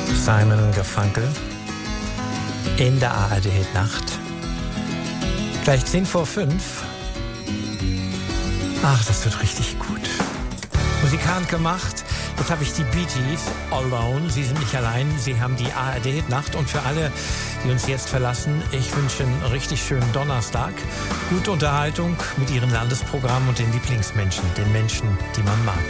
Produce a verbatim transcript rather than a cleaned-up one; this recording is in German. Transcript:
Simon und Garfunkel in der A R D-Nacht. Gleich zehn vor fünf. Ach, das wird richtig gut. Musikant gemacht. Jetzt habe ich die Bee Gees, Alone. Sie sind nicht allein. Sie haben die A R D-Nacht. Und für alle, die uns jetzt verlassen, ich wünsche einen richtig schönen Donnerstag. Gute Unterhaltung mit Ihren Landesprogrammen und den Lieblingsmenschen, den Menschen, die man mag.